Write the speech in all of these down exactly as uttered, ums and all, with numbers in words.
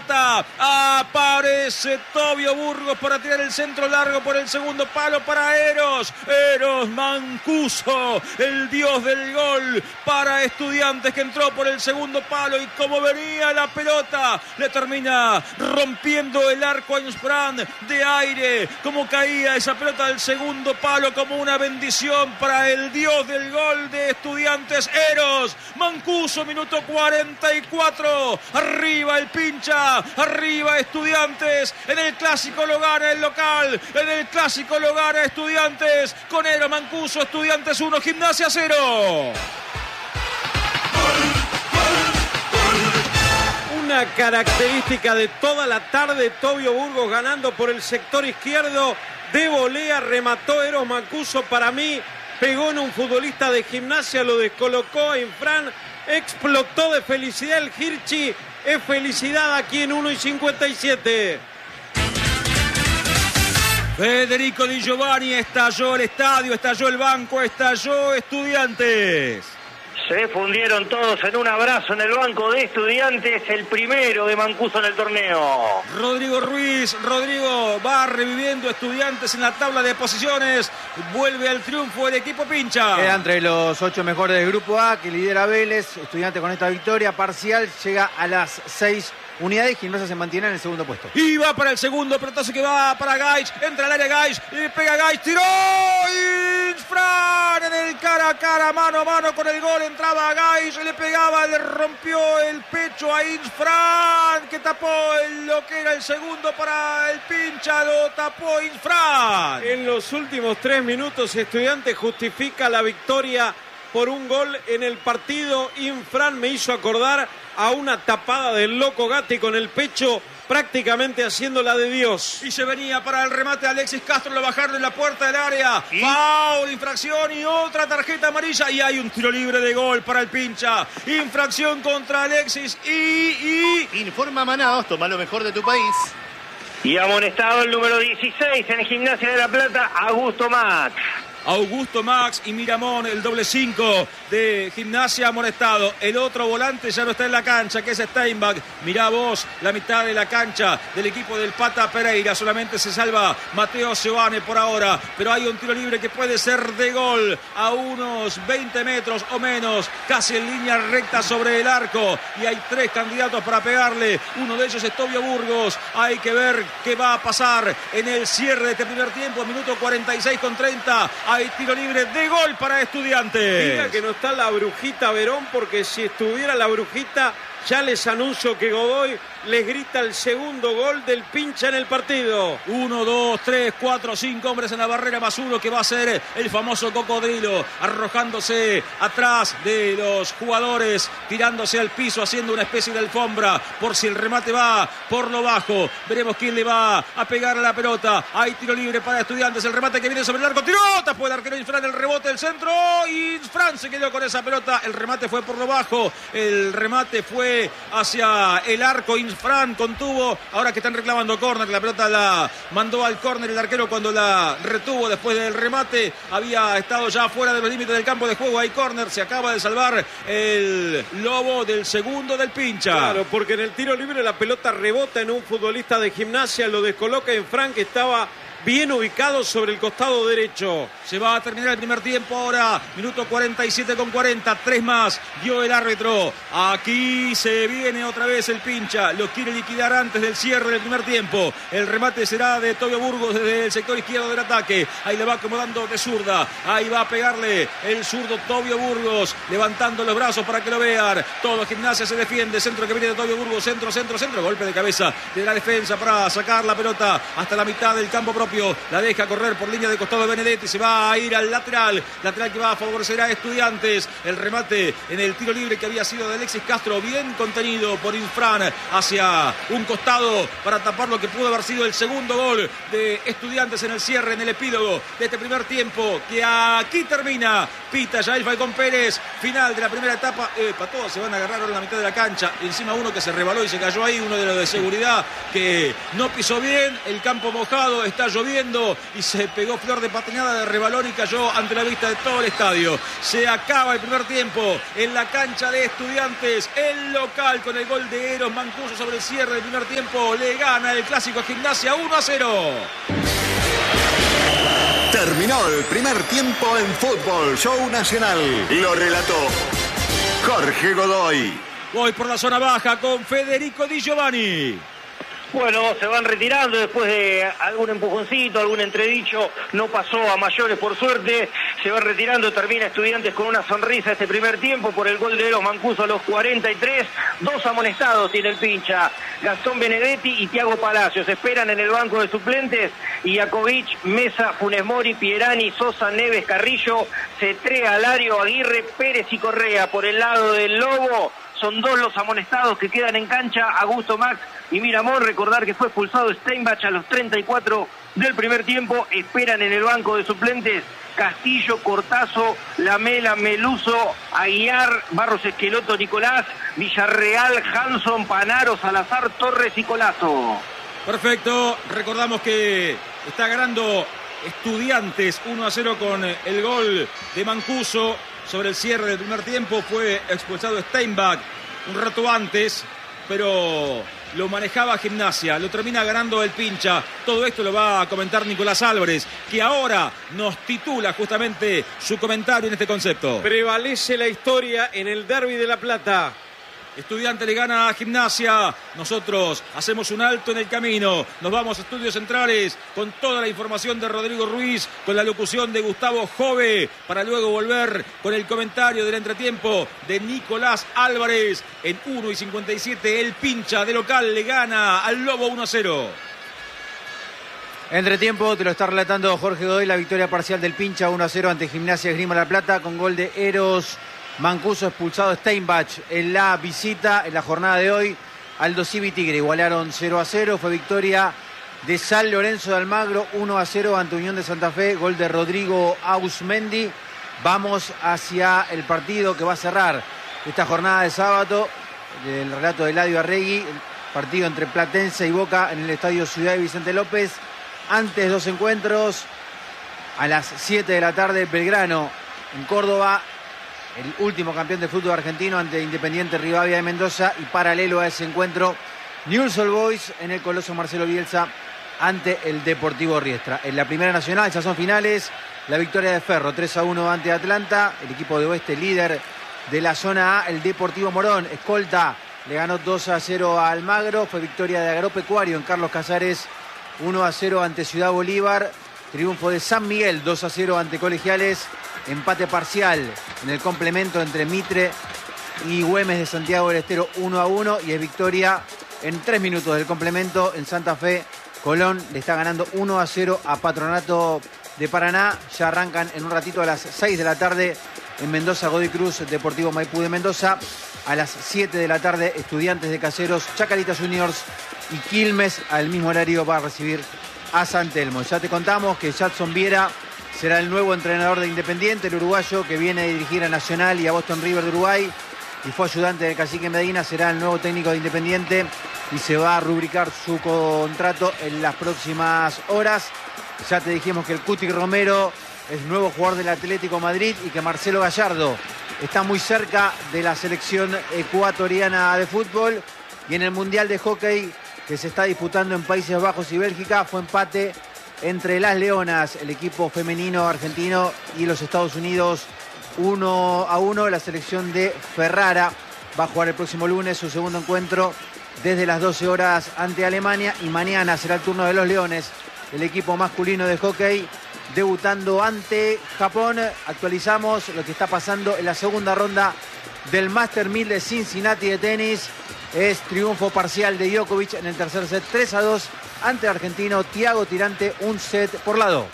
remata, aparece Tobio Burgos para tirar el centro largo por el segundo palo para Eros, Eros Mancuso, el dios del gol para Estudiantes, que entró por el segundo palo y como venía la pelota, le termina rompiendo el arco a Insfran de aire, como caía esa pelota del segundo palo, como una bendición para el dios del gol de Estudiantes, Eros Mancuso. Minuto cuarenta y cuatro, arriba el Pincha, arriba Estudiantes, en el clásico lo gana el local, en el clásico lo gana Estudiantes, con Eros Mancuso. Estudiantes uno, Gimnasia cero. Una característica de toda la tarde, Tobio Burgos ganando por el sector izquierdo, de volea, remató Eros Mancuso, para mí pegó en un futbolista de Gimnasia, lo descolocó a Infran, explotó de felicidad el Hirschi, es felicidad aquí en uno y cincuenta y siete. Federico Di Giovanni, estalló el estadio, estalló el banco, estalló Estudiantes. Se fundieron todos en un abrazo en el banco de Estudiantes, el primero de Mancuso en el torneo. Rodrigo Ruiz, Rodrigo va reviviendo Estudiantes en la tabla de posiciones, vuelve al triunfo el equipo Pincha. Queda entre los ocho mejores del Grupo A, que lidera Vélez. Estudiantes con esta victoria parcial llega a las seis unidades. Gimnasia se mantiene en el segundo puesto. Y va para el segundo pelotazo que va para Gaich, entra al área Gaich, y pega Gaich, tiró, Insfran en el cara a cara, mano a mano con el gol, entraba Gaich, le pegaba, le rompió el pecho a Insfran, que tapó el, lo que era el segundo para el Pincha, lo tapó Insfran. En los últimos tres minutos Estudiantes justifica la victoria por un gol en el partido. Infran me hizo acordar a una tapada del Loco Gatti con el pecho, prácticamente haciendo la de Dios. Y se venía para el remate Alexis Castro, lo bajaron en la puerta del área. ¿Sí? Foul, infracción y otra tarjeta amarilla. Y hay un tiro libre de gol para el Pincha. Infracción contra Alexis y... y... Informa Manaos, toma lo mejor de tu país. Y amonestado el número dieciséis en Gimnasia de La Plata, Augusto Max. Augusto Max y Miramón, el doble cinco de Gimnasia, amonestado. El otro volante ya no está en la cancha, que es Steinbach. Mirá vos, la mitad de la cancha del equipo del Pata Pereira. Solamente se salva Mateo Giovane por ahora, pero hay un tiro libre que puede ser de gol a unos veinte metros o menos, casi en línea recta sobre el arco. Y hay tres candidatos para pegarle. Uno de ellos es Tobio Burgos. Hay que ver qué va a pasar en el cierre de este primer tiempo. Minuto cuarenta y seis con treinta. Hay tiro libre de gol para Estudiantes. Diga que no está la Brujita Verón, porque si estuviera la Brujita, ya les anuncio que Godoy les grita el segundo gol del Pincha en el partido. Uno, dos, tres, cuatro, cinco hombres en la barrera, más uno que va a ser el famoso cocodrilo, arrojándose atrás de los jugadores, tirándose al piso, haciendo una especie de alfombra, por si el remate va por lo bajo. Veremos quién le va a pegar a la pelota. Hay tiro libre para Estudiantes, el remate que viene sobre el arco, tiró, tapó el arquero Insfran, el rebote del centro, y Insfran se quedó con esa pelota. El remate fue por lo bajo, el remate fue hacia el arco. Insfran contuvo, ahora que están reclamando córner, la pelota la mandó al córner el arquero cuando la retuvo después del remate, había estado ya fuera de los límites del campo de juego. Hay córner, se acaba de salvar el Lobo del segundo del Pincha. Claro, porque en el tiro libre la pelota rebota en un futbolista de Gimnasia, lo descoloca Insfran, que estaba bien ubicado sobre el costado derecho. Se va a terminar el primer tiempo ahora, minuto cuarenta y siete con cuarenta, tres más dio el árbitro. Aquí se viene otra vez el Pincha, lo quiere liquidar antes del cierre del primer tiempo. El remate será de Tobio Burgos desde el sector izquierdo del ataque. Ahí le va acomodando de zurda, ahí va a pegarle el zurdo Tobio Burgos, levantando los brazos para que lo vean. Todo Gimnasia se defiende, centro que viene de Tobio Burgos, centro, centro, centro, golpe de cabeza de la defensa para sacar la pelota hasta la mitad del campo propio. La deja correr por línea de costado de Benedetti, se va a ir al lateral, lateral que va a favorecer a Estudiantes. El remate en el tiro libre que había sido de Alexis Castro, bien contenido por Infran hacia un costado para tapar lo que pudo haber sido el segundo gol de Estudiantes en el cierre, en el epílogo de este primer tiempo, que aquí termina. Pita ya el Falcón Pérez, final de la primera etapa. Eh, para todos se van a agarrar ahora en la mitad de la cancha, encima uno que se rebaló y se cayó ahí, uno de los de seguridad que no pisó bien, el campo mojado, está lloviendo. lloviendo y se pegó flor de patinada de rebalón y cayó ante la vista de todo el estadio. Se acaba el primer tiempo en la cancha de Estudiantes. El local con el gol de Eros Mancuso sobre el cierre del primer tiempo le gana el clásico a Gimnasia uno a cero. Terminó el primer tiempo en Fútbol Show Nacional. Lo relató Jorge Godoy. Voy por la zona baja con Federico Di Giovanni. Bueno, se van retirando después de algún empujoncito, algún entredicho, no pasó a mayores por suerte, se van retirando, termina Estudiantes con una sonrisa este primer tiempo por el gol de Eros Mancuso a los cuarenta y tres, dos amonestados tiene el pincha, Gastón Benedetti y Thiago Palacios, esperan en el banco de suplentes, Iakovic, Mesa, Funes Mori, Pierani, Sosa, Neves, Carrillo, Cetrea, Alario, Aguirre, Pérez y Correa. Por el lado del Lobo, son dos los amonestados que quedan en cancha, Augusto Max y Miramón. Recordar que fue expulsado Steinbach a los treinta y cuatro del primer tiempo. Esperan en el banco de suplentes Castillo, Cortazo, Lamela, Meluso, Aguiar, Barros Esqueloto, Nicolás, Villarreal, Hanson, Panaro, Salazar, Torres y Colazo. Perfecto, recordamos que está ganando Estudiantes uno a cero con el gol de Mancuso. Sobre el cierre del primer tiempo fue expulsado Steinbach un rato antes, pero lo manejaba Gimnasia, lo termina ganando el pincha. Todo esto lo va a comentar Nicolás Álvarez, que ahora nos titula justamente su comentario en este concepto. Prevalece la historia en el Derby de La Plata. Estudiante le gana a Gimnasia. Nosotros hacemos un alto en el camino. Nos vamos a Estudios Centrales con toda la información de Rodrigo Ruiz, con la locución de Gustavo Jove, para luego volver con el comentario del entretiempo de Nicolás Álvarez. En uno y cincuenta y siete el pincha de local le gana al Lobo uno a cero. Entretiempo, te lo está relatando Jorge Godoy, la victoria parcial del pincha uno a cero ante Gimnasia Esgrima La Plata con gol de Eros Mancuso, expulsado Steinbach en la visita en la jornada de hoy. Aldo Civi Tigre igualaron cero a cero. Fue victoria de San Lorenzo de Almagro uno a cero ante Unión de Santa Fe. Gol de Rodrigo Ausmendi. Vamos hacia el partido que va a cerrar esta jornada de sábado. El relato de Eladio Arregui. El partido entre Platense y Boca en el Estadio Ciudad de Vicente López. Antes dos encuentros. A las siete de la tarde Belgrano en Córdoba. El último campeón de fútbol argentino ante Independiente Rivadavia de Mendoza, y paralelo a ese encuentro, Newell's Old Boys en el Coloso Marcelo Bielsa ante el Deportivo Riestra. En la Primera Nacional ya son finales, la victoria de Ferro tres a uno ante Atlanta, el equipo de Oeste líder de la zona A, el Deportivo Morón, escolta, le ganó dos a cero a Almagro. Fue victoria de Agropecuario en Carlos Casares uno a cero ante Ciudad Bolívar. Triunfo de San Miguel dos a cero ante Colegiales. Empate parcial en el complemento entre Mitre y Güemes de Santiago del Estero uno a uno. Y es victoria en tres minutos del complemento en Santa Fe. Colón le está ganando uno a cero a Patronato de Paraná. Ya arrancan en un ratito a las seis de la tarde en Mendoza Godoy Cruz, Deportivo Maipú de Mendoza. A las siete de la tarde Estudiantes de Caseros, Chacarita Juniors y Quilmes. Al mismo horario va a recibir a San Telmo. Ya te contamos que Jadson Viera será el nuevo entrenador de Independiente, el uruguayo que viene a dirigir a Nacional y a Boston River de Uruguay y fue ayudante del Cacique Medina. Será el nuevo técnico de Independiente y se va a rubricar su contrato en las próximas horas. Ya te dijimos que el Cuti Romero es nuevo jugador del Atlético Madrid y que Marcelo Gallardo está muy cerca de la selección ecuatoriana de fútbol. Y en el Mundial de Hockey que se está disputando en Países Bajos y Bélgica, fue empate entre las Leonas, el equipo femenino argentino, y los Estados Unidos uno a uno. La selección de Ferrara va a jugar el próximo lunes su segundo encuentro desde las doce horas ante Alemania, y mañana será el turno de los Leones, el equipo masculino de hockey, debutando ante Japón. Actualizamos lo que está pasando en la segunda ronda del Master mil de Cincinnati de tenis. Es triunfo parcial de Djokovic en el tercer set, tres a dos ante el argentino Thiago Tirante, un set por lado.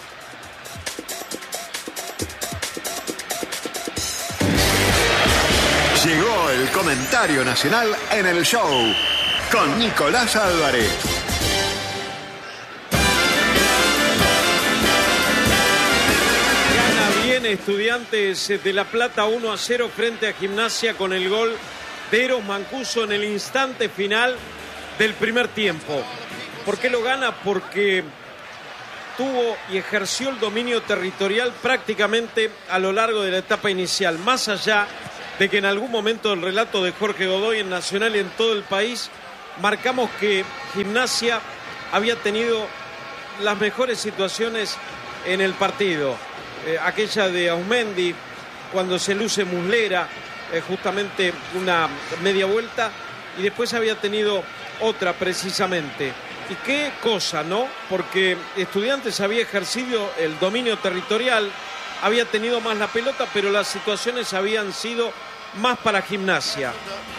Llegó el comentario nacional en el show con Nicolás Álvarez. Gana bien Estudiantes de La Plata uno a cero frente a Gimnasia con el gol de Eros Mancuso en el instante final del primer tiempo. ¿Por qué lo gana? Porque tuvo y ejerció el dominio territorial prácticamente a lo largo de la etapa inicial, más allá de que en algún momento del relato de Jorge Godoy en Nacional y en todo el país marcamos que Gimnasia había tenido las mejores situaciones en el partido. Eh, aquella de Ausmendi, cuando se luce Muslera, eh, justamente una media vuelta, y después había tenido otra precisamente. Y qué cosa, ¿no? Porque Estudiantes había ejercido el dominio territorial, había tenido más la pelota, pero las situaciones habían sido más para Gimnasia.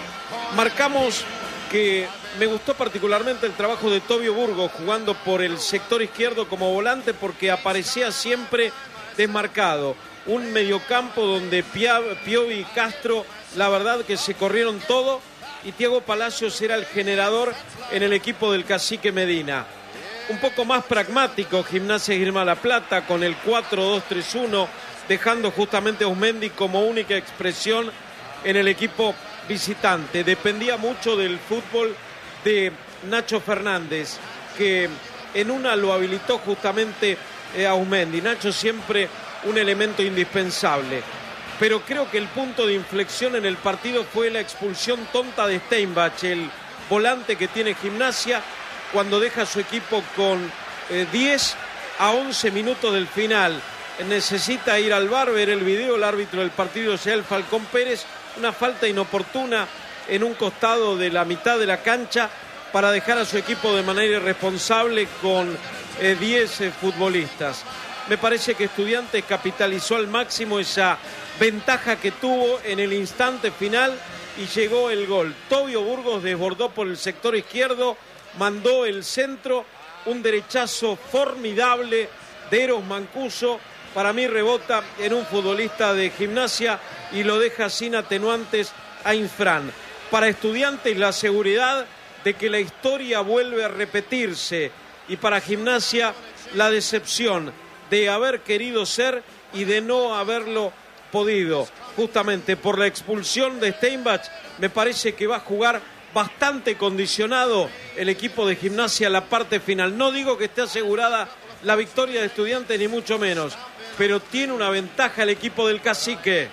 Marcamos que me gustó particularmente el trabajo de Tobio Burgos jugando por el sector izquierdo como volante, porque aparecía siempre desmarcado. Un mediocampo donde Piovi y Castro, la verdad que se corrieron todo, y Thiago Palacios era el generador en el equipo del Cacique Medina. Un poco más pragmático Gimnasia Esgrima La Plata con el cuatro dos tres uno, dejando justamente a Ausmendi como única expresión en el equipo visitante. Dependía mucho del fútbol de Nacho Fernández, que en una lo habilitó justamente a Ausmendi. Nacho siempre un elemento indispensable. Pero creo que el punto de inflexión en el partido fue la expulsión tonta de Steinbach, el volante que tiene Gimnasia, cuando deja a su equipo con eh, diez a once minutos del final. Necesita ir al V A R, ver el video, el árbitro del partido sea el Falcón Pérez, una falta inoportuna en un costado de la mitad de la cancha para dejar a su equipo de manera irresponsable con eh, diez eh, futbolistas. Me parece que Estudiantes capitalizó al máximo esa ventaja que tuvo en el instante final y llegó el gol. Tobio Burgos desbordó por el sector izquierdo, mandó el centro, un derechazo formidable de Eros Mancuso. Para mí rebota en un futbolista de Gimnasia y lo deja sin atenuantes a Infran. Para Estudiantes la seguridad de que la historia vuelve a repetirse, y para Gimnasia la decepción de haber querido ser y de no haberlo podido. Justamente por la expulsión de Steinbach, me parece que va a jugar bastante condicionado el equipo de Gimnasia la parte final. No digo que esté asegurada la victoria de Estudiantes, ni mucho menos, pero tiene una ventaja el equipo del Cacique.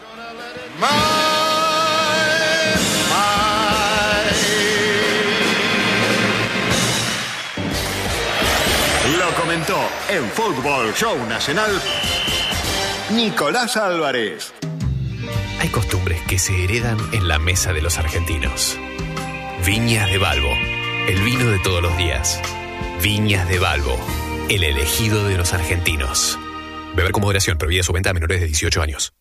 Lo comentó en Fútbol Show Nacional Nicolás Álvarez. Hay costumbres que se heredan en la mesa de los argentinos. Viñas de Balbo, el vino de todos los días. Viñas de Balbo, el elegido de los argentinos. Beber con moderación, prohibida su venta a menores de dieciocho años.